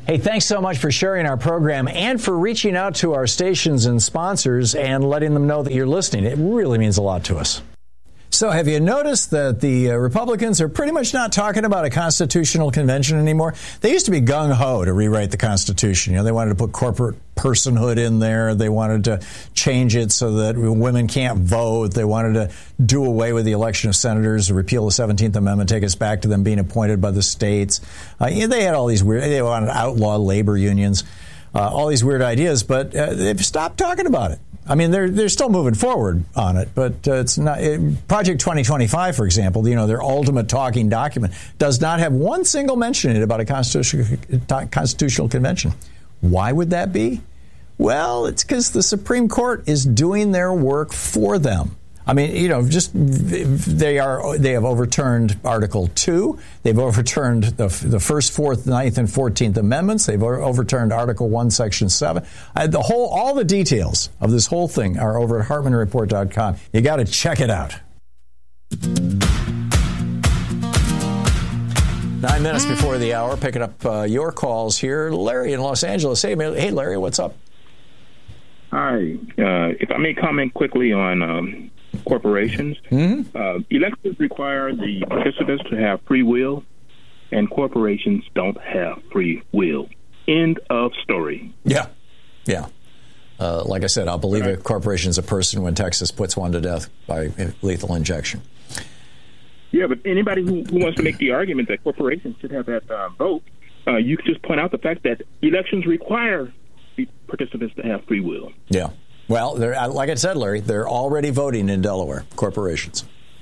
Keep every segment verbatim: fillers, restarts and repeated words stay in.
Hey, thanks so much for sharing our program and for reaching out to our stations and sponsors and letting them know that you're listening. It really means a lot to us. So have you noticed that the uh, Republicans are pretty much not talking about a constitutional convention anymore? They used to be gung-ho to rewrite the Constitution. You know, they wanted to put corporate personhood in there. They wanted to change it so that women can't vote. They wanted to do away with the election of senators, repeal the seventeenth Amendment, take us back to them being appointed by the states. Uh, you know, they had all these weird, they wanted to outlaw labor unions, uh, all these weird ideas, but uh, they've stopped talking about it. I mean, they're they're still moving forward on it, but uh, it's not. It, Project twenty twenty-five, for example, you know, their ultimate talking document does not have one single mention in it about a constitutional constitutional convention. Why would that be? Well, it's because the Supreme Court is doing their work for them. I mean, you know, just they are they have overturned Article two. They've overturned the the first, fourth, ninth, and fourteenth Amendments. They've overturned Article one, Section seven. I, the whole, all the details of this whole thing are over at Hartmann Report dot com. You got to check it out. Nine minutes before the hour, picking up uh, your calls here. Larry in Los Angeles. Hey, hey, Larry, what's up? Hi. Uh, if I may comment quickly on um, corporations. Mm-hmm. Uh, elections require the participants to have free will, and corporations don't have free will. End of story. Yeah. Yeah. Uh, like I said, I'll believe right. a corporation's a person when Texas puts one to death by lethal injection. Yeah, but anybody who, who wants to make the argument that corporations should have that uh, vote, uh, you could just point out the fact that elections require the participants to have free will. Yeah. Well, like I said, Larry, they're already voting in Delaware, corporations.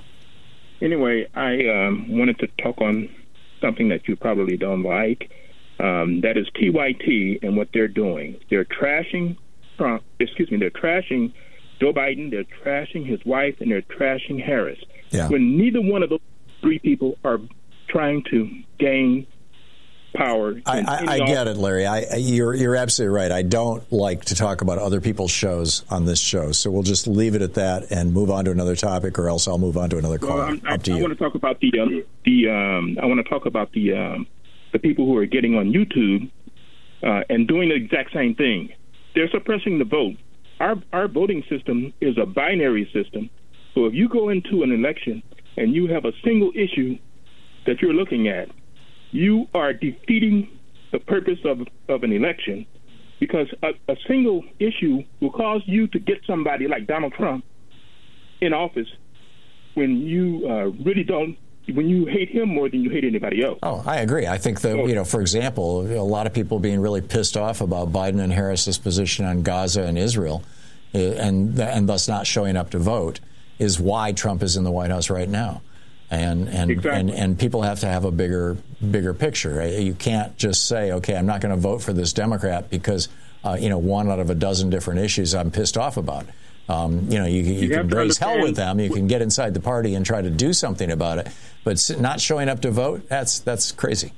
Anyway, I um, wanted to talk on something that you probably don't like. Um, that is T Y T and what they're doing. They're trashing Trump, excuse me, they're trashing Joe Biden, they're trashing his wife, and they're trashing Harris. Yeah. When neither one of those three people are trying to gain power. I, I, I get it, Larry. I, you're you're absolutely right. I don't like to talk about other people's shows on this show, so we'll just leave it at that and move on to another topic, or else I'll move on to another call. Well, I, Up to I, you. I want to talk about the um, the um, I want to talk about the um, the people who are getting on YouTube uh, and doing the exact same thing. They're suppressing the vote. Our our voting system is a binary system. So if you go into an election and you have a single issue that you're looking at, you are defeating the purpose of, of an election, because a, a single issue will cause you to get somebody like Donald Trump in office when you uh, really don't, when you hate him more than you hate anybody else. Oh, I agree. I think that, you know, for example, a lot of people being really pissed off about Biden and Harris's position on Gaza and Israel, uh, and and thus not showing up to vote, is why Trump is in the White House right now. And and, exactly. and and people have to have a bigger bigger picture. You can't just say, okay, I'm not going to vote for this Democrat because uh, you know one out of a dozen different issues I'm pissed off about. Um, you know, you, you, you can raise hell with them. You can get inside the party and try to do something about it. But not showing up to vote, that's that's crazy.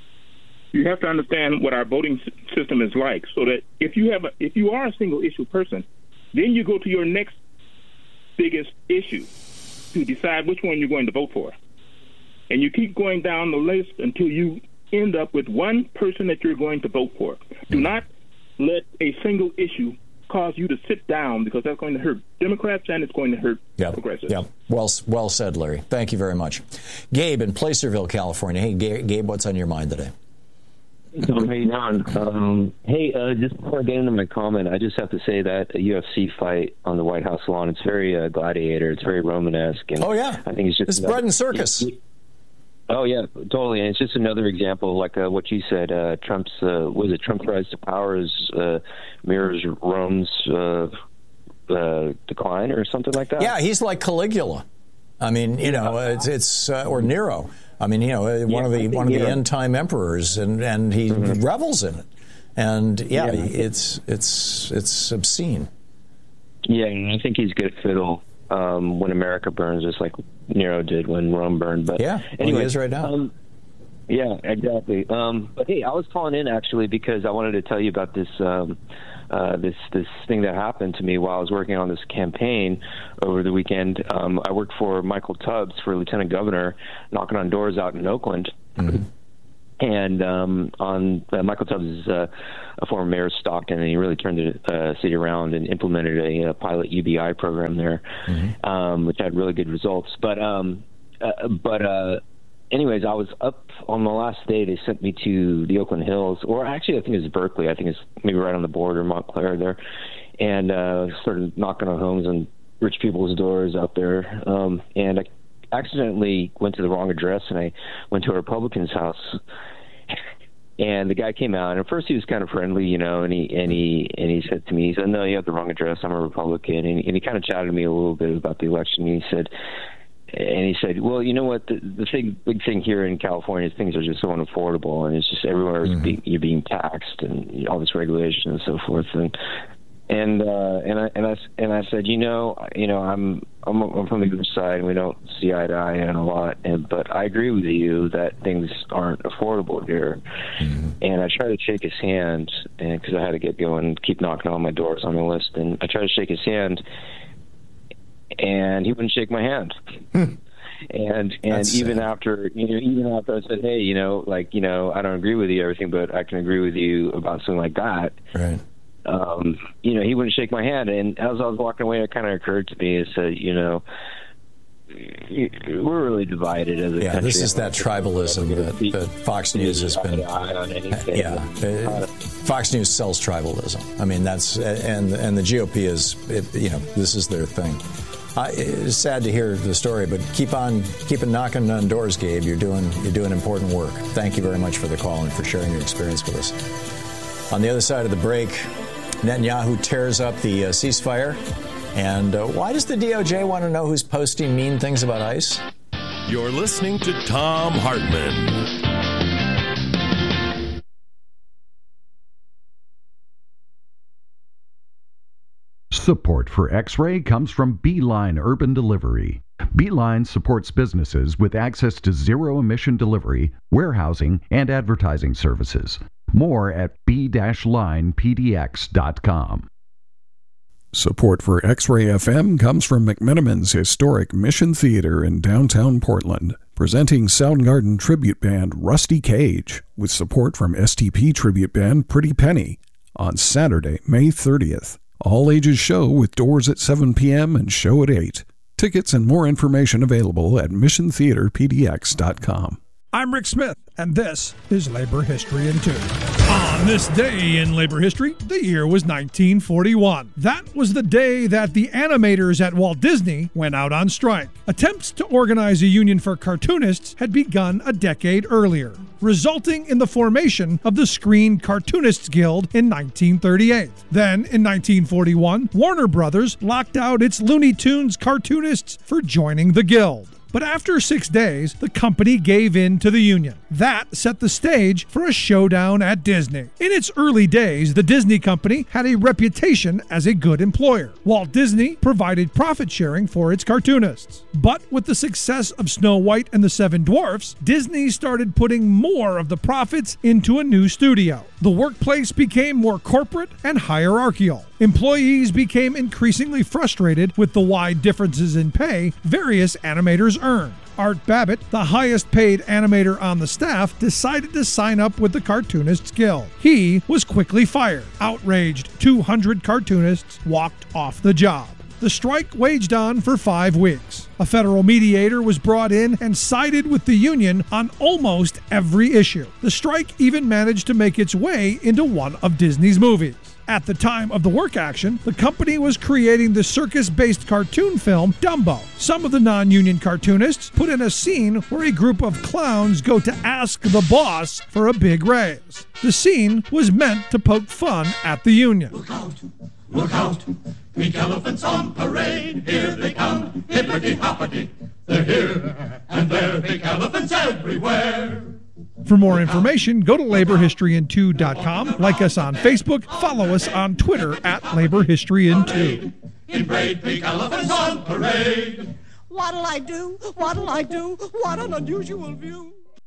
You have to understand what our voting system is like, so that if you have a, if you are a single issue person, then you go to your next biggest issue to decide which one you're going to vote for. And you keep going down the list until you end up with one person that you're going to vote for. Do not let a single issue cause you to sit down, because that's going to hurt Democrats and it's going to hurt yep. progressives. Yeah, well, well said, Larry. Thank you very much. Gabe in Placerville, California. Hey, Gabe, what's on your mind today? Tom, how you doing? Um, hey, uh, just before I get into my comment, I just have to say that a U F C fight on the White House lawn, it's very uh, gladiator, it's very Romanesque. And oh, yeah. I think it's just... It's bread and circus. Oh, yeah, totally. And it's just another example, like uh, what you said, uh, Trump's, uh, was it Trump's rise to power is, uh, mirrors Rome's uh, uh, decline or something like that? Yeah, he's like Caligula. I mean, you know, it's, it's uh, or Nero. I mean, you know, one yeah, of the one of the yeah. end time emperors, and, and he mm-hmm. revels in it. And yeah, yeah, it's it's it's obscene. Yeah, and I think he's good at fiddle um, when America burns, just like Nero did when Rome burned. But yeah, anyway, well, he is right now. Um, yeah, exactly. Um, but hey, I was calling in actually because I wanted to tell you about this. Um, Uh, this this thing that happened to me while I was working on this campaign over the weekend. Um, I worked for Michael Tubbs for lieutenant governor, knocking on doors out in Oakland. Mm-hmm. And um, on uh, Michael Tubbs is uh, a former mayor of Stockton, and he really turned the uh, city around and implemented a, a pilot U B I program there, mm-hmm. um, which had really good results. But um, uh, but uh, anyways, I was up on the last day. They sent me to the Oakland Hills, or actually I think it's Berkeley. I think it's maybe right on the border, Montclair there, and uh, started knocking on homes and rich people's doors out there. Um, and I accidentally went to the wrong address, and I went to a Republican's house. And the guy came out, and at first he was kind of friendly, you know, and he and he and he said to me, he said, "No, you have the wrong address. I'm a Republican." And, and he kind of chatted to me a little bit about the election. And he said, and he said, "Well, you know what? The, the big big thing here in California is things are just so unaffordable, and it's just everywhere mm-hmm. being, you're being taxed, and all this regulation and so forth." And and uh, and I and I and I said, you know, you know, I'm I'm, I'm from the good side, and we don't see eye to eye on a lot. And but I agree with you that things aren't affordable here. Mm-hmm. And I tried to shake his hand, and because I had to get going, keep knocking on my doors on the list, and I tried to shake his hand, and he wouldn't shake my hand. Hmm. And and That's even sad. after you know even after I said, hey, you know, like you know, I don't agree with you everything, but I can agree with you about something like that. Right. Um, you know, he wouldn't shake my hand. And as I was walking away, it kind of occurred to me, is that, you know, we're really divided as a yeah, country. this is that tribalism that, that Fox News has been. Yeah, uh, Fox News sells tribalism. I mean, that's and and the G O P is, it, you know, this is their thing. Uh, it's sad to hear the story, but keep on keep on knocking on doors, Gabe. You're doing you're doing important work. Thank you very much for the call and for sharing your experience with us. On the other side of the break, Netanyahu tears up the uh, ceasefire. And uh, why does the D O J want to know who's posting mean things about ICE? You're listening to Thom Hartmann. Support for X-Ray comes from Beeline Urban Delivery. Beeline supports businesses with access to zero-emission delivery, warehousing, and advertising services. More at b dash line p d x dot com. Support for X-Ray F M comes from McMenamins Historic Mission Theater in downtown Portland, presenting Soundgarden tribute band Rusty Cage, with support from S T P tribute band Pretty Penny, on Saturday, May thirtieth. All ages show with doors at seven p.m. and show at eight. Tickets and more information available at mission theater p d x dot com. I'm Rick Smith, and this is Labor History in Two. On this day in labor history, the year was nineteen forty-one. That was the day that the animators at Walt Disney went out on strike. Attempts to organize a union for cartoonists had begun a decade earlier, resulting in the formation of the Screen Cartoonists Guild in nineteen thirty-eight. Then, in nineteen forty-one, Warner Brothers locked out its Looney Tunes cartoonists for joining the guild. But after six days, the company gave in to the union. That set the stage for a showdown at Disney. In its early days, the Disney company had a reputation as a good employer. Walt Disney provided profit sharing for its cartoonists. But with the success of Snow White and the Seven Dwarfs, Disney started putting more of the profits into a new studio. The workplace became more corporate and hierarchical. Employees became increasingly frustrated with the wide differences in pay various animators earned. Art Babbitt, the highest paid animator on the staff, decided to sign up with the Cartoonists Guild. He was quickly fired. Outraged, two hundred cartoonists walked off the job. The strike waged on for five weeks. A federal mediator was brought in and sided with the union on almost every issue. The strike even managed to make its way into one of Disney's movies. At the time of the work action, the company was creating the circus-based cartoon film Dumbo. Some of the non-union cartoonists put in a scene where a group of clowns go to ask the boss for a big raise. The scene was meant to poke fun at the union. Look out! Look out! Pink elephants on parade! Here they come! Hippity-hoppity! They're here and there! Pink elephants everywhere! For more information, go to labor history in two dot com, like us on Facebook, follow us on Twitter at Labor History in two. In parade, pink elephants on parade. What'll I do? What'll I do? What an unusual view.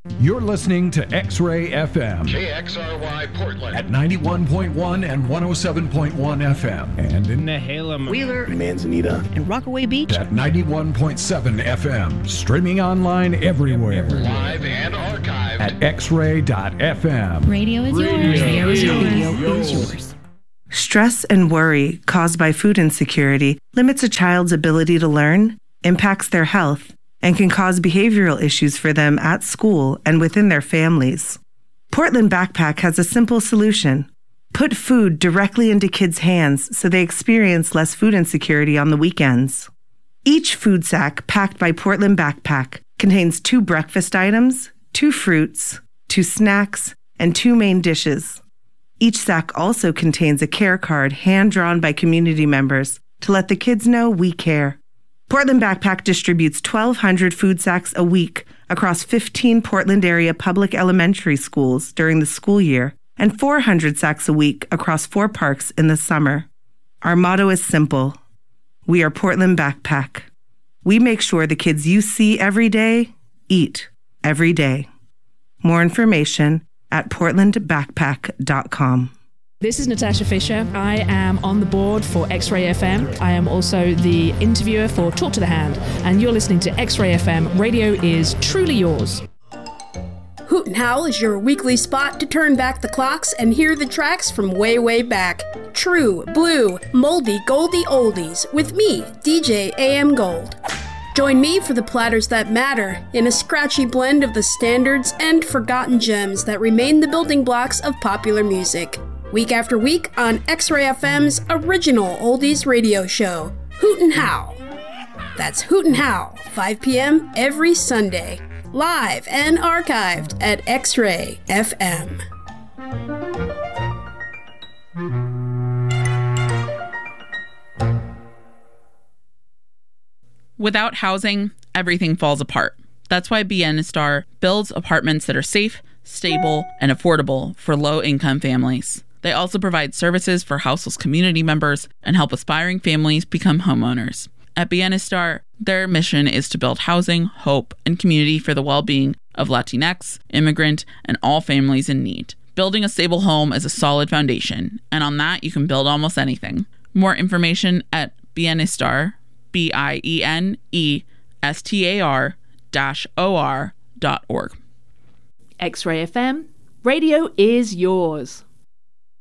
You're listening to X-Ray F M. K X R Y Portland. At ninety-one point one and one oh seven point one F M. And in Nehalem, Wheeler, Manzanita, and Rockaway Beach. At ninety-one point seven F M. Streaming online everywhere. Live and archived. At x ray dot f m. Radio is yours. Radio is yours. Radio is yours. Stress and worry caused by food insecurity limits a child's ability to learn, impacts their health, and can cause behavioral issues for them at school and within their families. Portland Backpack has a simple solution. Put food directly into kids' hands so they experience less food insecurity on the weekends. Each food sack packed by Portland Backpack contains two breakfast items, two fruits, two snacks, and two main dishes. Each sack also contains a care card hand-drawn by community members to let the kids know we care. Portland Backpack distributes twelve hundred food sacks a week across fifteen Portland area public elementary schools during the school year and four hundred sacks a week across four parks in the summer. Our motto is simple. We are Portland Backpack. We make sure the kids you see every day eat every day. More information at portland backpack dot com. This is Natasha Fisher. I am on the board for X-Ray F M. I am also the interviewer for Talk to the Hand, and you're listening to X-Ray F M. Radio is truly yours. Hoot and Howl is your weekly spot to turn back the clocks and hear the tracks from way, way back. True, blue, moldy, goldy oldies with me, D J A M Gold. Join me for the platters that matter in a scratchy blend of the standards and forgotten gems that remain the building blocks of popular music. Week after week on X-Ray F M's original oldies radio show, Hoot and Howl. That's Hoot and Howl, five p.m. every Sunday, live and archived at X-Ray F M. Without housing, everything falls apart. That's why Bienestar builds apartments that are safe, stable, and affordable for low-income families. They also provide services for households community members and help aspiring families become homeowners. At Bienestar, their mission is to build housing, hope, and community for the well-being of Latinx, immigrant, and all families in need. Building a stable home is a solid foundation, and on that, you can build almost anything. More information at Bienestar, B I E N E S T A R dash O R dot org. X-Ray F M, radio is yours.